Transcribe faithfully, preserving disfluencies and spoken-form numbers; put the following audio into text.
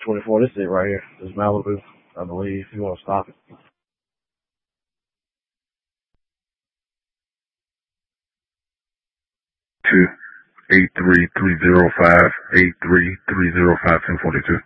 twenty-four, this is it right here. This is Malibu, I believe. If you want to stop it. Two eight three three zero five eight three three zero five ten forty two.